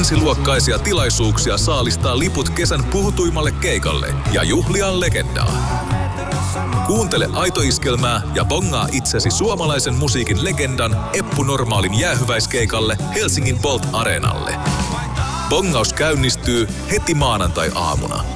ensiluokkaisia tilaisuuksia saalistaa liput kesän puhutuimmalle keikalle ja juhlia legendaa. Kuuntele Aito Iskelmää ja bongaa itsesi suomalaisen musiikin legendan Eppu Normaalin jäähyväiskeikalle Helsingin Bolt Areenalle. Bongaus käynnistyy heti maanantai-aamuna.